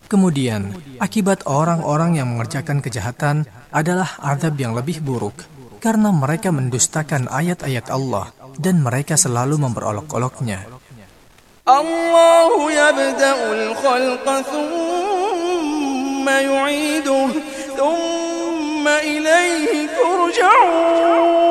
Kemudian, akibat orang-orang yang mengerjakan kejahatan adalah azab yang lebih buruk, karena mereka mendustakan ayat-ayat Allah dan mereka selalu memperolok-oloknya. Allahu yabda'ul khalqa thumma yu'iduhu thumma ilayhi turja'un.